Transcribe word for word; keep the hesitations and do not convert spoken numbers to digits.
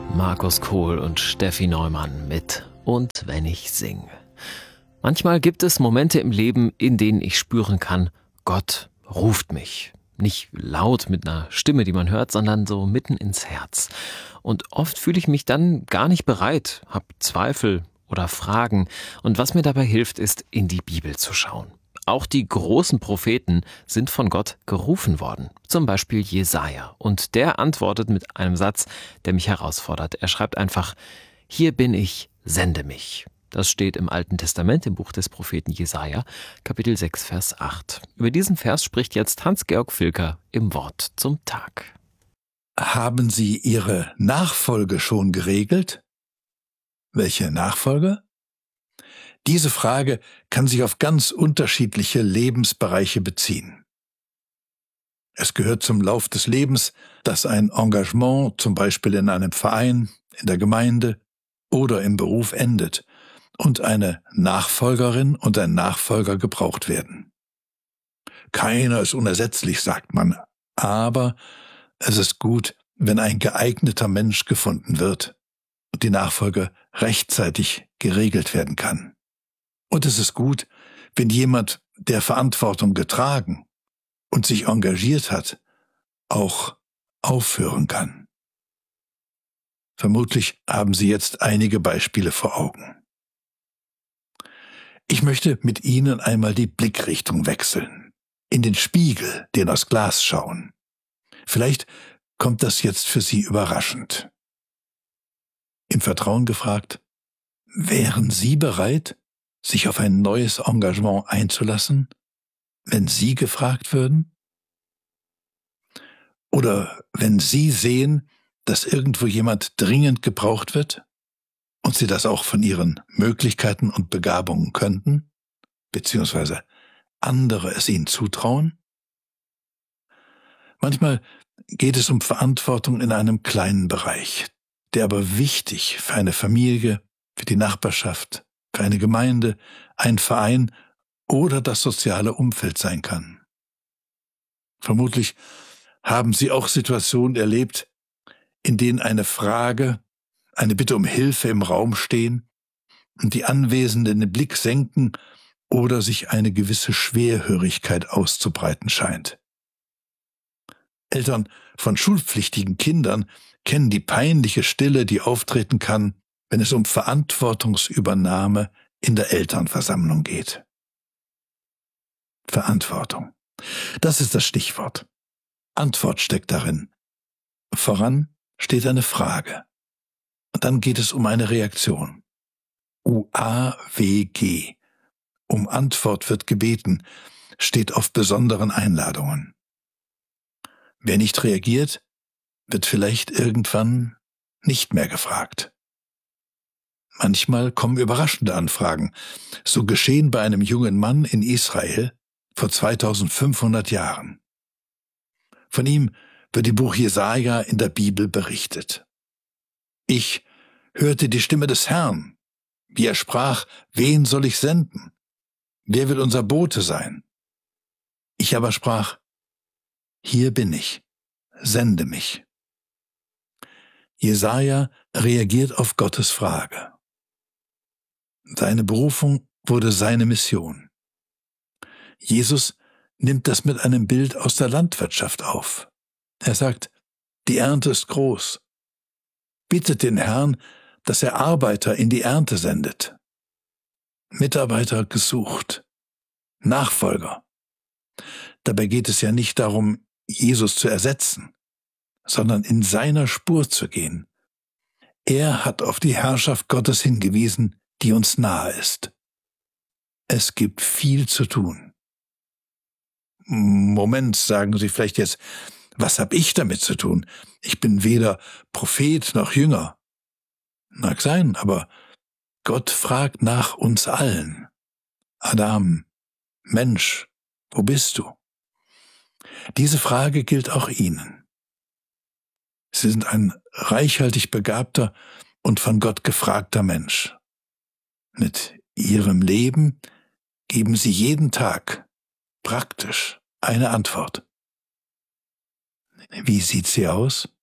Markus Kohl und Steffi Neumann mit Und wenn ich sing. Manchmal gibt es Momente im Leben, in denen ich spüren kann, Gott ruft mich. Nicht laut mit einer Stimme, die man hört, sondern so mitten ins Herz. Und oft fühle ich mich dann gar nicht bereit, habe Zweifel oder Fragen. Und was mir dabei hilft, ist, in die Bibel zu schauen. Auch die großen Propheten sind von Gott gerufen worden. Zum Beispiel Jesaja. Und der antwortet mit einem Satz, der mich herausfordert. Er schreibt einfach, hier bin ich, sende mich. Das steht im Alten Testament, im Buch des Propheten Jesaja, Kapitel sechs, Vers acht. Über diesen Vers spricht jetzt Hans-Georg Filker im Wort zum Tag. Haben Sie Ihre Nachfolge schon geregelt? Welche Nachfolge? Diese Frage kann sich auf ganz unterschiedliche Lebensbereiche beziehen. Es gehört zum Lauf des Lebens, dass ein Engagement, zum Beispiel in einem Verein, in der Gemeinde oder im Beruf endet und eine Nachfolgerin und ein Nachfolger gebraucht werden. Keiner ist unersetzlich, sagt man, aber es ist gut, wenn ein geeigneter Mensch gefunden wird und die Nachfolge rechtzeitig geregelt werden kann. Und es ist gut, wenn jemand, der Verantwortung getragen und sich engagiert hat, auch aufhören kann. Vermutlich haben Sie jetzt einige Beispiele vor Augen. Ich möchte mit Ihnen einmal die Blickrichtung wechseln, in den Spiegel, den aus Glas schauen. Vielleicht kommt das jetzt für Sie überraschend. Im Vertrauen gefragt, wären Sie bereit, sich auf ein neues Engagement einzulassen, wenn Sie gefragt würden? Oder wenn Sie sehen, dass irgendwo jemand dringend gebraucht wird und Sie das auch von Ihren Möglichkeiten und Begabungen könnten, beziehungsweise andere es Ihnen zutrauen? Manchmal geht es um Verantwortung in einem kleinen Bereich, der aber wichtig für eine Familie, für die Nachbarschaft, für eine Gemeinde, ein Verein oder das soziale Umfeld sein kann. Vermutlich haben Sie auch Situationen erlebt, in denen eine Frage, eine Bitte um Hilfe im Raum stehen und die Anwesenden den Blick senken oder sich eine gewisse Schwerhörigkeit auszubreiten scheint. Eltern von schulpflichtigen Kindern kennen die peinliche Stille, die auftreten kann, wenn es um Verantwortungsübernahme in der Elternversammlung geht. Verantwortung. Das ist das Stichwort. Antwort steckt darin. Voran steht eine Frage. Und dann geht es um eine Reaktion. U A W G. Um Antwort wird gebeten, steht auf besonderen Einladungen. Wer nicht reagiert, wird vielleicht irgendwann nicht mehr gefragt. Manchmal kommen überraschende Anfragen. So geschehen bei einem jungen Mann in Israel vor zweitausendfünfhundert Jahren. Von ihm wird im Buch Jesaja in der Bibel berichtet. Ich hörte die Stimme des Herrn, wie er sprach, wen soll ich senden? Wer will unser Bote sein? Ich aber sprach, hier bin ich, sende mich. Jesaja reagiert auf Gottes Frage. Seine Berufung wurde seine Mission. Jesus nimmt das mit einem Bild aus der Landwirtschaft auf. Er sagt, die Ernte ist groß. Bittet den Herrn, dass er Arbeiter in die Ernte sendet. Mitarbeiter gesucht. Nachfolger. Dabei geht es ja nicht darum, Jesus zu ersetzen, sondern in seiner Spur zu gehen. Er hat auf die Herrschaft Gottes hingewiesen, die uns nahe ist. Es gibt viel zu tun. Moment, sagen Sie vielleicht jetzt, was habe ich damit zu tun? Ich bin weder Prophet noch Jünger. Mag sein, aber Gott fragt nach uns allen. Adam, Mensch, wo bist du? Diese Frage gilt auch Ihnen. Sie sind ein reichhaltig begabter und von Gott gefragter Mensch. Mit Ihrem Leben geben Sie jeden Tag praktisch eine Antwort. Wie sieht sie aus?